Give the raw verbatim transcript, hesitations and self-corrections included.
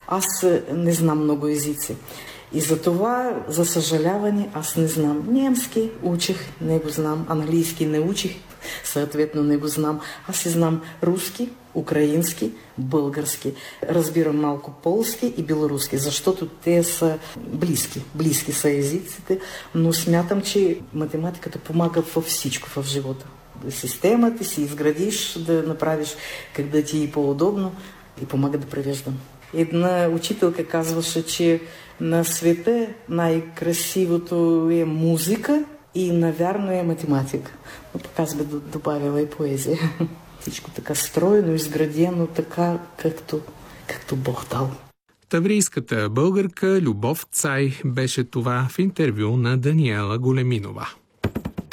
Аз не знам много езици. И за това, за съжаляване, аз не знам. Немски учих, не го знам. Английски не учих, съответно не го знам. Аз си знам руски, украински, български. Разбирам малко полски и белоруски, защото те са близки. Близки са езиците, но смятам, че математиката помага във всичко в живота. Системата си изградиш, да направиш как да ти е по-удобно и помага да превеждам. Една учителка казваше, че на света най-красивото е музика и, навярно, е математика. Но пък аз би добавила и поезия. Всичко така стройно, изградено, така както, както Бог дал. Таврийската българка Любов Цай беше това в интервю на Даниела Големинова.